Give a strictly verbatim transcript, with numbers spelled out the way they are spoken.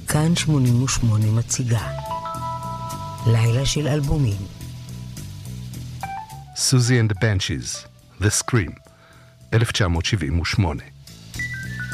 כאן שמונים ושמונה מציגה לילה של אלבומים. סוזי and the Banshees, The Scream, אלף תשע מאות שבעים ושמונה.